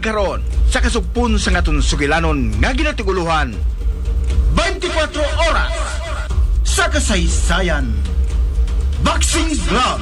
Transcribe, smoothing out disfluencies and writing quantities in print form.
karon sa kasugpon sa ngaton sugilanon nga ginatiguluhan. 24 oras sa kasaysayan. Boxing Vlog.